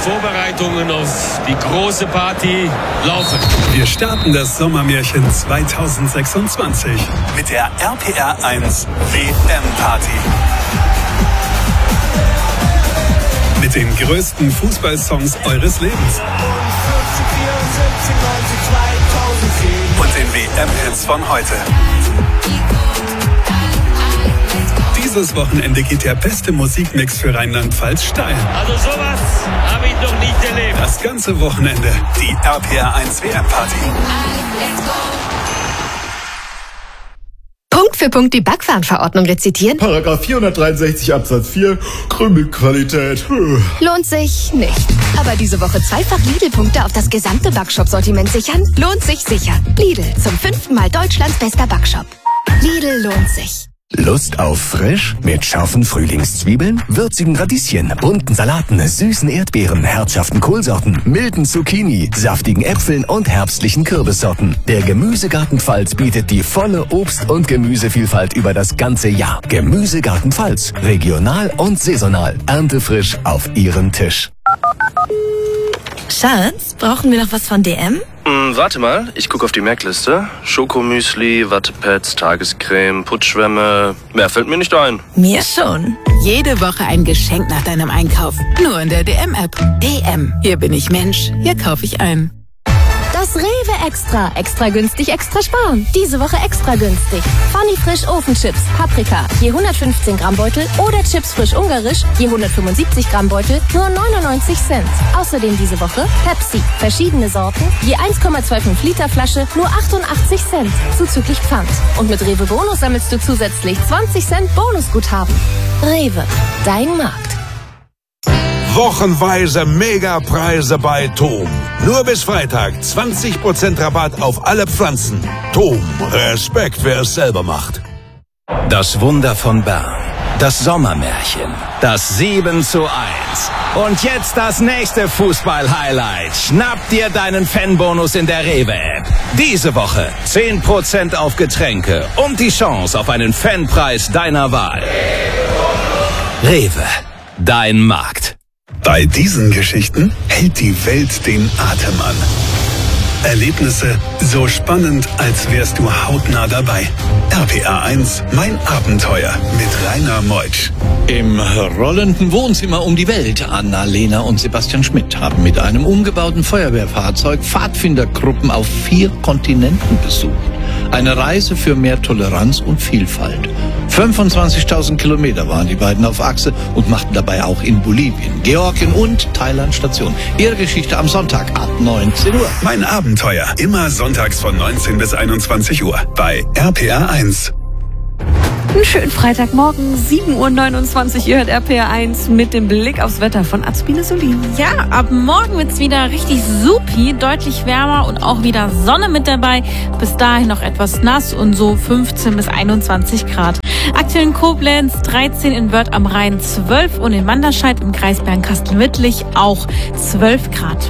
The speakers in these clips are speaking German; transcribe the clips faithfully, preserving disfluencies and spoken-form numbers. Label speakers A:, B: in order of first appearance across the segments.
A: Vorbereitungen auf die große Party laufen.
B: Wir starten das Sommermärchen zweitausendsechsundzwanzig mit der R P R eins W M-Party. Mit den größten Fußballsongs eures Lebens. Und den W M-Hits von heute. Dieses Wochenende geht der beste Musikmix für Rheinland-Pfalz steil.
A: Also sowas habe ich noch nicht erlebt.
B: Das ganze Wochenende die R P R eins W M-Party.
C: Punkt für Punkt die Backwarenverordnung rezitieren?
D: Paragraph vierhundertdreiundsechzig Absatz vier, Krümelqualität.
C: Lohnt sich nicht. Aber diese Woche zweifach Lidl-Punkte auf das gesamte Backshop-Sortiment sichern? Lohnt sich sicher. Lidl, zum fünften Mal Deutschlands bester Backshop. Lidl lohnt sich.
E: Lust auf frisch? Mit scharfen Frühlingszwiebeln, würzigen Radieschen, bunten Salaten, süßen Erdbeeren, herzhaften Kohlsorten, milden Zucchini, saftigen Äpfeln und herbstlichen Kürbissorten. Der Gemüsegarten Pfalz bietet die volle Obst- und Gemüsevielfalt über das ganze Jahr. Gemüsegarten Pfalz. Regional und saisonal. Erntefrisch auf Ihren Tisch.
C: Schatz, brauchen wir noch was von D M?
F: Hm, warte mal, ich gucke auf die Merkliste. Schokomüsli, Wattepads, Tagescreme, Putzschwämme. Mehr fällt mir nicht ein.
C: Mir schon.
G: Jede Woche ein Geschenk nach deinem Einkauf. Nur in der D M-App. D M. Hier bin ich Mensch. Hier kaufe ich ein.
H: Das Rewe Extra. Extra günstig, extra sparen. Diese Woche extra günstig. Funny Frisch Ofenchips, Paprika, je hundertfünfzehn Gramm Beutel oder Chips Frisch Ungarisch, je hundertfünfundsiebzig Gramm Beutel, nur neunundneunzig Cent. Außerdem diese Woche Pepsi, verschiedene Sorten, je eins Komma fünfundzwanzig Liter Flasche, nur achtundachtzig Cent, zuzüglich Pfand. Und mit Rewe Bonus sammelst du zusätzlich zwanzig Cent Bonusguthaben. Rewe, dein Markt.
I: Wochenweise Megapreise bei Tom. Nur bis Freitag zwanzig Prozent Rabatt auf alle Pflanzen. Tom, Respekt, wer es selber macht.
J: Das Wunder von Bern. Das Sommermärchen. Das sieben zu eins. Und jetzt das nächste Fußball-Highlight. Schnapp dir deinen Fanbonus in der Rewe-App. Diese Woche zehn Prozent auf Getränke und die Chance auf einen Fanpreis deiner Wahl. Rewe, dein Markt.
B: Bei diesen Geschichten hält die Welt den Atem an. Erlebnisse so spannend, als wärst du hautnah dabei. R P R eins, mein Abenteuer mit Rainer Meutsch.
K: Im rollenden Wohnzimmer um die Welt. Anna-Lena und Sebastian Schmidt haben mit einem umgebauten Feuerwehrfahrzeug Pfadfindergruppen auf vier Kontinenten besucht. Eine Reise für mehr Toleranz und Vielfalt. fünfundzwanzigtausend Kilometer waren die beiden auf Achse und machten dabei auch in Bolivien, Georgien und Thailand Station. Ihre Geschichte am Sonntag ab neunzehn Uhr.
B: Mein Abenteuer, immer sonntags von neunzehn bis einundzwanzig Uhr bei R P R eins.
L: Einen schönen Freitagmorgen, sieben Uhr neunundzwanzig, ihr hört R P R eins mit dem Blick aufs Wetter von Azubine Solin.
M: Ja, ab morgen wird's wieder richtig supi, deutlich wärmer und auch wieder Sonne mit dabei. Bis dahin noch etwas nass und so fünfzehn bis einundzwanzig Grad. Aktuell in Koblenz dreizehn, in Wörth am Rhein zwölf und in Manderscheid im Kreis Bernkastel-Wittlich auch zwölf Grad.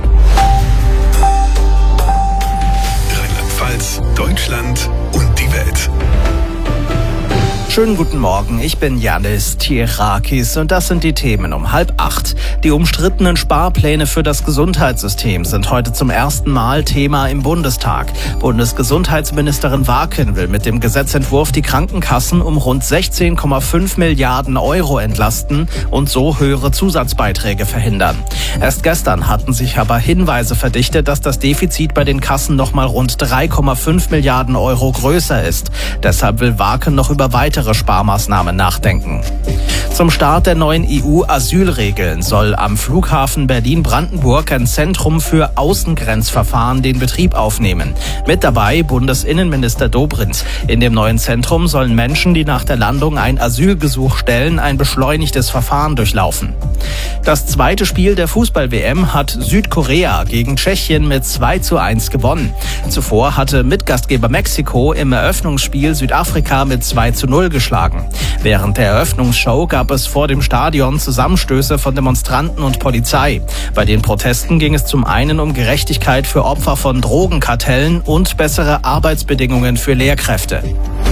B: Rheinland-Pfalz, Deutschland und die Welt.
N: Schönen guten Morgen, ich bin Yannis Tirakis und das sind die Themen um halb acht. Die umstrittenen Sparpläne für das Gesundheitssystem sind heute zum ersten Mal Thema im Bundestag. Bundesgesundheitsministerin Warken will mit dem Gesetzentwurf die Krankenkassen um rund sechzehn Komma fünf Milliarden Euro entlasten und so höhere Zusatzbeiträge verhindern. Erst gestern hatten sich aber Hinweise verdichtet, dass das Defizit bei den Kassen noch mal rund drei Komma fünf Milliarden Euro größer ist. Deshalb will Warken noch über weitere Sparmaßnahmen nachdenken. Zum Start der neuen E U-Asylregeln soll am Flughafen Berlin-Brandenburg ein Zentrum für Außengrenzverfahren den Betrieb aufnehmen. Mit dabei Bundesinnenminister Dobrindt. In dem neuen Zentrum sollen Menschen, die nach der Landung ein Asylgesuch stellen, ein beschleunigtes Verfahren durchlaufen. Das zweite Spiel der Fußball-W M hat Südkorea gegen Tschechien mit zwei zu eins gewonnen. Zuvor hatte Mitgastgeber Mexiko im Eröffnungsspiel Südafrika mit zwei zu null geschlagen. Während der Eröffnungsshow gab es vor dem Stadion Zusammenstöße von Demonstranten und Polizei. Bei den Protesten ging es zum einen um Gerechtigkeit für Opfer von Drogenkartellen und bessere Arbeitsbedingungen für Lehrkräfte.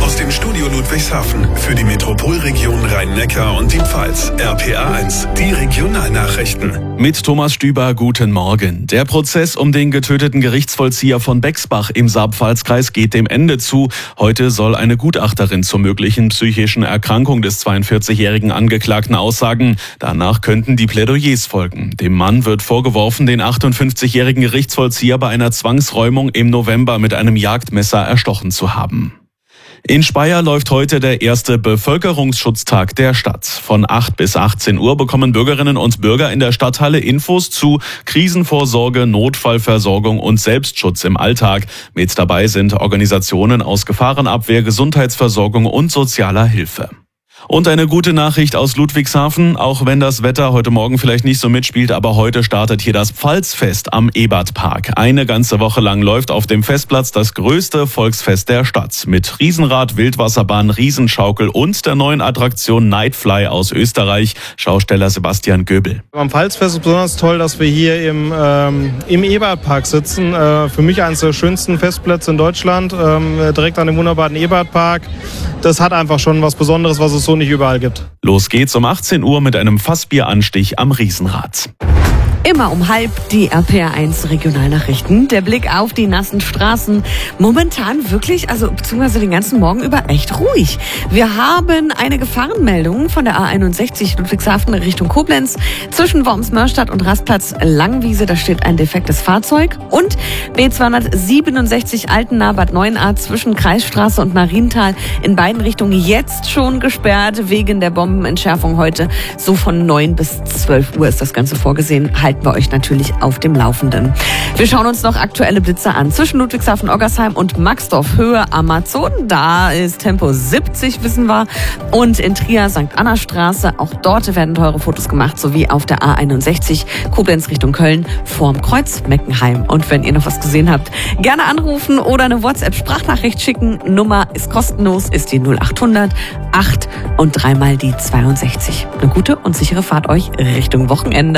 B: Aus dem Studio Ludwigshafen für die Metropolregion Rhein-Neckar und die Pfalz. R P A eins, die Regionalnachrichten.
O: Mit Thomas Stüber, guten Morgen. Der Prozess um den getöteten Gerichtsvollzieher von Bexbach im Saar-Pfalz-Kreis geht dem Ende zu. Heute soll eine Gutachterin zur möglichen psychischen Erkrankung des zweiundvierzigjährigen Angeklagten aussagen. Danach könnten die Plädoyers folgen. Dem Mann wird vorgeworfen, den achtundfünfzigjährigen Gerichtsvollzieher bei einer Zwangsräumung im November mit einem Jagdmesser erstochen zu haben. In Speyer läuft heute der erste Bevölkerungsschutztag der Stadt. Von acht bis achtzehn Uhr bekommen Bürgerinnen und Bürger in der Stadthalle Infos zu Krisenvorsorge, Notfallversorgung und Selbstschutz im Alltag. Mit dabei sind Organisationen aus Gefahrenabwehr, Gesundheitsversorgung und sozialer Hilfe. Und eine gute Nachricht aus Ludwigshafen, auch wenn das Wetter heute Morgen vielleicht nicht so mitspielt, aber heute startet hier das Pfalzfest am Ebertpark. Eine ganze Woche lang läuft auf dem Festplatz das größte Volksfest der Stadt mit Riesenrad, Wildwasserbahn, Riesenschaukel und der neuen Attraktion Nightfly aus Österreich. Schausteller Sebastian Göbel.
P: Am Pfalzfest ist besonders toll, dass wir hier im, ähm, im Ebertpark sitzen. Äh, für mich eines der schönsten Festplätze in Deutschland, ähm, direkt an dem wunderbaren Ebertpark. Das hat einfach schon was Besonderes, was es so nicht überall gibt.
O: Los geht's um achtzehn Uhr mit einem Fassbieranstich am Riesenrad.
L: Immer um halb die R P R eins Regionalnachrichten. Der Blick auf die nassen Straßen. Momentan wirklich, also beziehungsweise den ganzen Morgen über echt ruhig. Wir haben eine Gefahrenmeldung von der A einundsechzig Ludwigshafen Richtung Koblenz. Zwischen Worms-Mörstadt und Rastplatz Langwiese, da steht ein defektes Fahrzeug. Und B zweihundertsiebenundsechzig Altena-Bad Neuenahr zwischen Kreisstraße und Marienthal in beiden Richtungen jetzt schon gesperrt wegen der Bombenentschärfung heute. So von neun bis zwölf Uhr ist das Ganze vorgesehen. Halten wir euch natürlich auf dem Laufenden. Wir schauen uns noch aktuelle Blitze an. Zwischen Ludwigshafen, Oggersheim und Maxdorf Höhe Amazon. Da ist Tempo siebzig, wissen wir. Und in Trier, Sankt Anna Straße. Auch dort werden teure Fotos gemacht. Sowie auf der A einundsechzig Koblenz Richtung Köln vorm Kreuz Meckenheim. Und wenn ihr noch was gesehen habt, gerne anrufen oder eine WhatsApp-Sprachnachricht schicken. Nummer ist kostenlos, ist die null achthundert acht und dreimal die zweiundsechzig. Eine gute und sichere Fahrt euch Richtung Wochenende.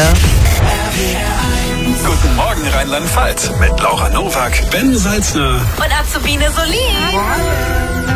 B: Guten Morgen Rheinland-Pfalz mit Laura Nowak, Ben Salzner
C: und Azubine Solin.